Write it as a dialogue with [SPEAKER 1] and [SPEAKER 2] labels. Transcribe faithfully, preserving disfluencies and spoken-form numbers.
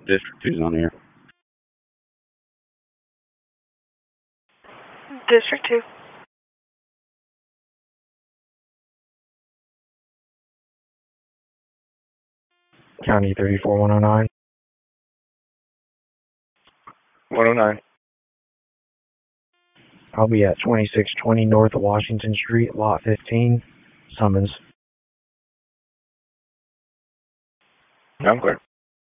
[SPEAKER 1] District two's on here.
[SPEAKER 2] District two.
[SPEAKER 3] County thirty-four one oh nine.
[SPEAKER 4] one oh nine.
[SPEAKER 3] I'll be at twenty-six twenty North Washington Street, Lot fifteen. Summons.
[SPEAKER 4] I'm clear.